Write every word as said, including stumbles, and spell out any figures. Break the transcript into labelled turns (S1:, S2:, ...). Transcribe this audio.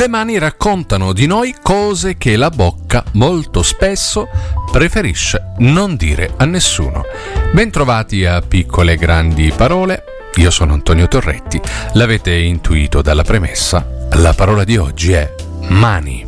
S1: Le mani raccontano di noi cose che la bocca molto spesso preferisce non dire a nessuno. Bentrovati a Piccole e Grandi Parole. Io sono Antonio Torretti. L'avete intuito dalla premessa. La parola di oggi è mani.